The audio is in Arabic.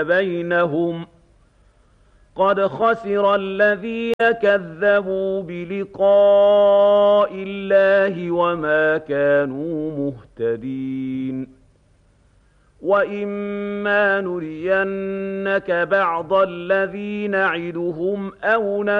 بينهم قد خسر الذين كذبوا بلقاء الله وما كانوا مهتدين وَإِمَّا نُرِيَنَّكَ بَعْضَ الَّذِي نَعِدُهُمْ أَوْ